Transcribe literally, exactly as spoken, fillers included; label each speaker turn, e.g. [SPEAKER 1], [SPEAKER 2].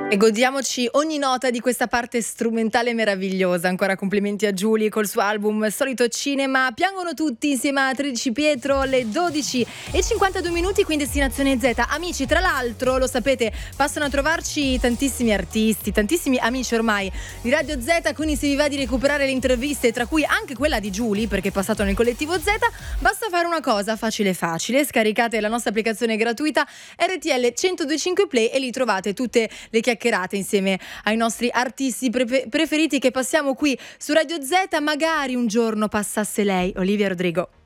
[SPEAKER 1] E godiamoci ogni nota di questa parte strumentale meravigliosa. Ancora complimenti a Giulia col suo album Solito Cinema. Piangono tutti insieme a tredici Pietro, alle dodici e cinquantadue minuti qui in Destinazione Z. Amici, tra l'altro, lo sapete, passano a trovarci tantissimi artisti, tantissimi amici ormai di Radio Z, quindi se vi va di recuperare le interviste, tra cui anche quella di Giulia, perché è passato nel collettivo Z, basta fare una cosa, facile facile, scaricate la nostra applicazione gratuita R T L centodue e cinque Play e lì trovate tutte le chiacchierate insieme ai nostri artisti pre- preferiti che passiamo qui su Radio Z. Magari un giorno passasse lei, Olivia Rodrigo.